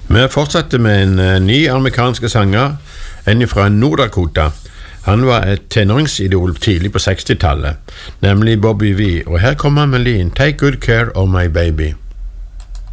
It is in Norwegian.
Vi fortsetter med en ny amerikansk sanger, en fra Nord-Dakota. Han var et tenåringsidol tidlig på 60-tallet, nemlig Bobby Vee, og her kommer han med linen «Take good care of my baby».